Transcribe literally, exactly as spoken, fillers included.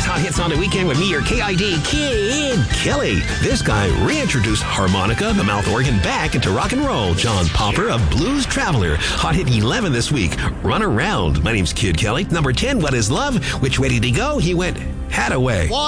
Hot Hits on the Weekend with me, your K I D Kid Kelly. This guy reintroduced harmonica, the mouth organ, back into rock and roll. John Popper of Blues Traveler. Hot Hit eleven this week. Run Around. My name's Kid Kelly. Number ten, What Is Love? Which way did he go? He went Hadaway.